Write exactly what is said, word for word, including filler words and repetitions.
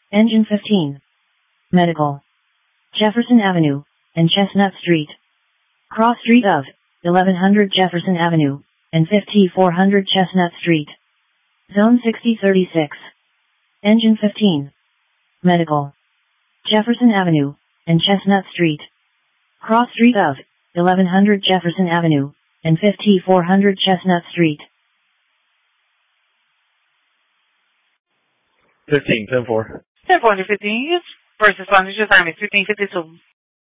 Engine fifteen. Medical. Jefferson Avenue and Chestnut Street. Cross street of eleven hundred Jefferson Avenue and fifty-four hundred Chestnut Street. Zone sixty thirty-six. Engine fifteen. Medical. Jefferson Avenue and Chestnut Street. Cross street of eleven hundred Jefferson Avenue and fifty-four hundred Chestnut Street. fifteen, ten four. ten four, fifteen, first responders, assignment fifteen fifty-two.